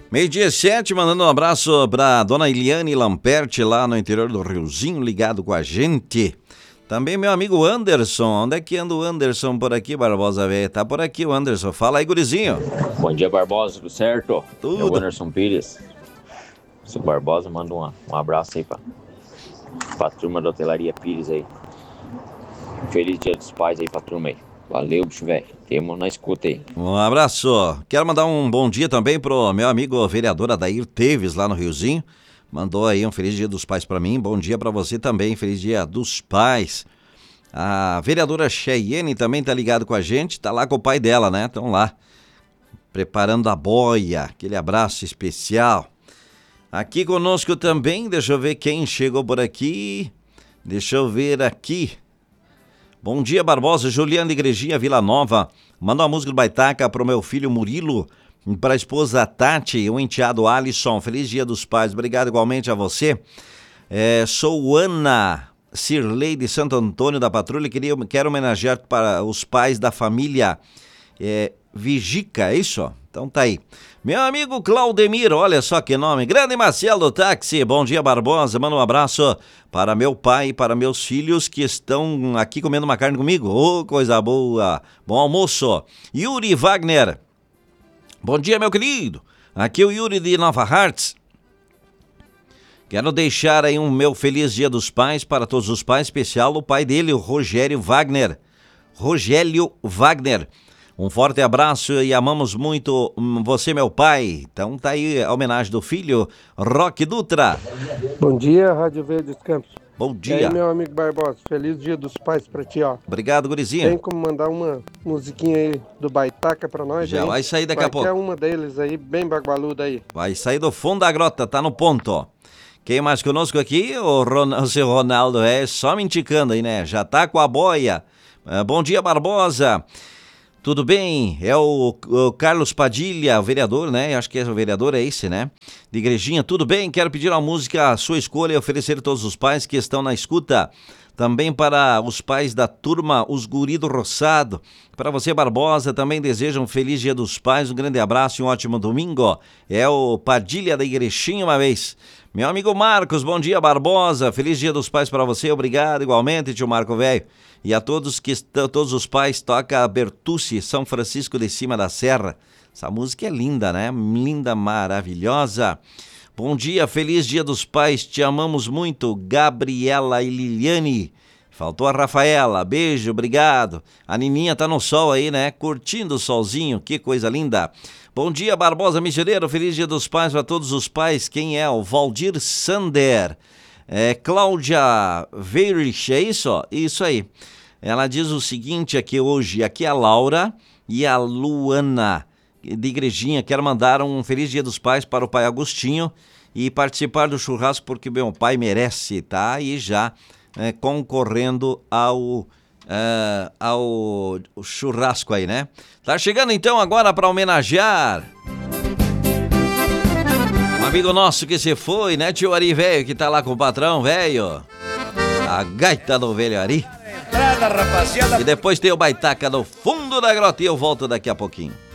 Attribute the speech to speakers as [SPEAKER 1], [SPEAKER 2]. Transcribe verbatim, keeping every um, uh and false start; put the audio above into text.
[SPEAKER 1] Meio-dia e sete, mandando um abraço pra dona Eliane Lamperti, lá no interior do Riozinho, ligado com a gente. Também meu amigo Anderson. Onde é que anda o Anderson por aqui, Barbosa velho? Tá por aqui o Anderson. Fala aí, gurizinho.
[SPEAKER 2] Bom dia, Barbosa. Tudo certo?
[SPEAKER 1] Tudo.
[SPEAKER 2] É o Anderson Pires. Seu Barbosa, manda um, um abraço aí pra, pra turma da Hotelaria Pires aí. Feliz Dia dos Pais aí pra turma aí. Valeu, bicho, velho. Temos na escuta aí.
[SPEAKER 1] Um abraço. Quero mandar um bom dia também pro meu amigo vereador Adair Teves, lá no Riozinho. Mandou aí um feliz dia dos pais pra mim. Bom dia pra você também. Feliz dia dos pais. A vereadora Cheyenne também tá ligado com a gente. Tá lá com o pai dela, né? Estão lá preparando a boia. Aquele abraço especial. Aqui conosco também, deixa eu ver quem chegou por aqui. Deixa eu ver aqui. Bom dia, Barbosa. Juliana Igrejinha, Vila Nova. Manda uma música do Baitaca pro meu filho Murilo, para a esposa Tati, o enteado Alisson. Feliz dia dos pais. Obrigado igualmente a você. É, sou Ana Cirlei de Santo Antônio da Patrulha. Queria, quero homenagear para os pais da família é, Vigica, é isso? Então tá aí. Meu amigo Claudemir, olha só que nome. Grande Marcelo do Táxi. Bom dia, Barbosa. Manda um abraço para meu pai e para meus filhos que estão aqui comendo uma carne comigo. Ô, oh, coisa boa. Bom almoço. Yuri Wagner. Bom dia, meu querido. Aqui é o Yuri de Nova Hartz. Quero deixar aí um meu feliz dia dos pais para todos os pais, especial o pai dele, o Rogério Wagner. Rogério Wagner. Um forte abraço e amamos muito você, meu pai. Então tá aí a homenagem do filho, Roque Dutra.
[SPEAKER 3] Bom dia, Rádio Verde dos Campos.
[SPEAKER 1] Bom dia.
[SPEAKER 3] E aí, meu amigo Barbosa, feliz dia dos pais pra ti, ó.
[SPEAKER 1] Obrigado, gurizinho.
[SPEAKER 3] Tem como mandar uma musiquinha aí do Baitaca pra nós?
[SPEAKER 1] Já
[SPEAKER 3] aí?
[SPEAKER 1] vai sair daqui
[SPEAKER 3] vai
[SPEAKER 1] a pouco.
[SPEAKER 3] Quer uma deles aí, bem bagualuda aí.
[SPEAKER 1] Vai sair do fundo da grota, tá no ponto, ó. Quem mais conosco aqui? O, Ron... o seu Ronaldo, é só me indicando aí, né? Já tá com a boia. Uh, bom dia, Barbosa. Tudo bem? É o, o Carlos Padilha, o vereador, né? Acho que é o vereador, é esse, né? De Igrejinha, tudo bem? Quero pedir uma música, a sua escolha, e oferecer a todos os pais que estão na escuta. Também para os pais da turma, os guri do Roçado. Para você, Barbosa, também desejo um feliz dia dos pais, um grande abraço e um ótimo domingo. É o Padilha da Igrejinha uma vez. Meu amigo Marcos, bom dia, Barbosa. Feliz dia dos pais para você, obrigado igualmente, tio Marco Velho. E a todos que estão, todos os pais, toca Bertucci, São Francisco de Cima da Serra. Essa música é linda, né? Linda, maravilhosa. Bom dia, feliz dia dos pais, te amamos muito, Gabriela e Liliane. Faltou a Rafaela, beijo, obrigado. A Nininha tá no sol aí, né? Curtindo o solzinho, que coisa linda. Bom dia, Barbosa Missioneiro, feliz dia dos pais para todos os pais. Quem é? O Valdir Sander. É, Cláudia Veirich, é isso? Isso aí. Ela diz o seguinte aqui hoje, aqui é a Laura e a Luana de Igrejinha. Quero mandar um feliz dia dos pais para o pai Agostinho e participar do churrasco porque meu pai merece, tá? E já é, concorrendo ao... Uh, ao churrasco aí, né? Tá chegando então agora para homenagear um amigo nosso que se foi, né, tio Ari velho, que tá lá com o patrão, velho. A gaita do velho Ari. E depois tem o Baitaca no fundo da grota e eu volto daqui a pouquinho.